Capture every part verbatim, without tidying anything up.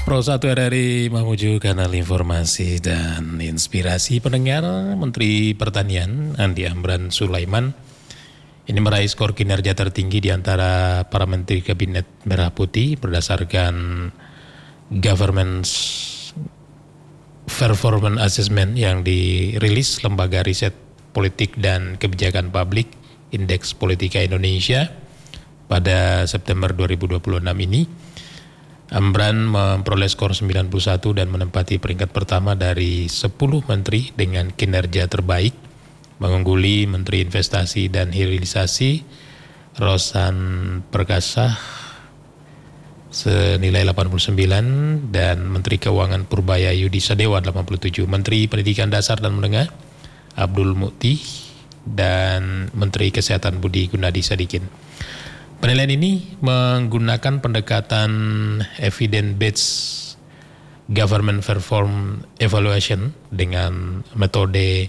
Pro satu R R I menuju kanal informasi dan inspirasi pendengar. Menteri Pertanian Andi Amran Sulaiman ini meraih skor kinerja tertinggi di antara para menteri Kabinet Merah Putih berdasarkan Government Performance Assessment yang dirilis Lembaga Riset Politik dan Kebijakan Publik Indeks Politika Indonesia pada September dua ribu dua puluh enam ini. Amran memperoleh skor sembilan puluh satu dan menempati peringkat pertama dari sepuluh menteri dengan kinerja terbaik, mengungguli Menteri Investasi dan Hilirisasi Rosan Perkasa senilai delapan puluh sembilan dan Menteri Keuangan Purbaya Yudi Sadewa delapan puluh tujuh, Menteri Pendidikan Dasar dan Menengah Abdul Mukti dan Menteri Kesehatan Budi Gunadi Sadikin. Penilaian ini menggunakan pendekatan evidence-based government perform evaluation dengan metode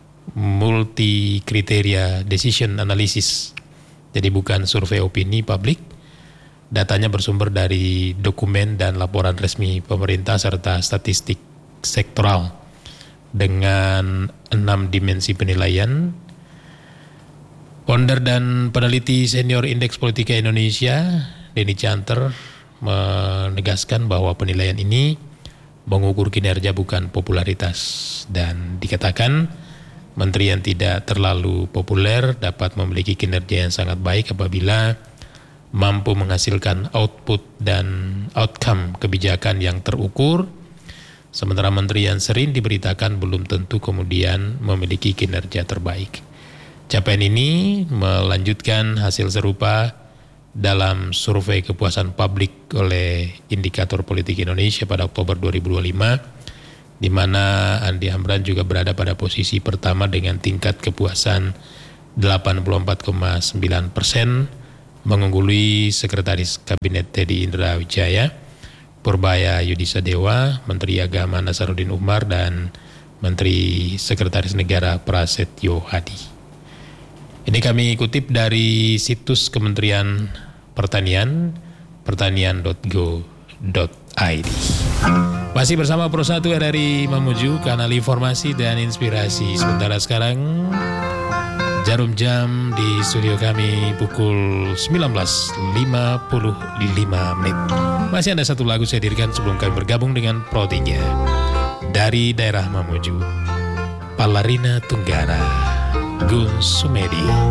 multi kriteria decision analysis. Jadi bukan survei opini publik. Datanya bersumber dari dokumen dan laporan resmi pemerintah serta statistik sektoral dengan enam dimensi penilaian. Founder dan peneliti senior Indeks Politika Indonesia, Denny Canter, menegaskan bahwa penilaian ini mengukur kinerja bukan popularitas dan dikatakan menteri yang tidak terlalu populer dapat memiliki kinerja yang sangat baik apabila mampu menghasilkan output dan outcome kebijakan yang terukur, sementara menteri yang sering diberitakan belum tentu kemudian memiliki kinerja terbaik. Capaian ini melanjutkan hasil serupa dalam survei kepuasan publik oleh Indikator Politik Indonesia pada Oktober dua ribu dua puluh lima, di mana Andi Amran juga berada pada posisi pertama dengan tingkat kepuasan delapan puluh empat koma sembilan persen, mengungguli Sekretaris Kabinet Teddy Indra Wijaya, Purbaya Yudi Sadewa, Menteri Agama Nasaruddin Umar, dan Menteri Sekretaris Negara Prasetyo Hadi. Ini kami kutip dari situs Kementerian Pertanian, pertanian dot go dot i d. Masih bersama Pro satu R R I menuju kanal informasi dan inspirasi. Sementara sekarang jarum jam di studio kami pukul sembilan belas lima puluh lima menit. Masih ada satu lagu saya hadirkan sebelum kami bergabung dengan Pro tiga. Dari daerah Mamuju, Palarina Tunggara, Gun Sumedi.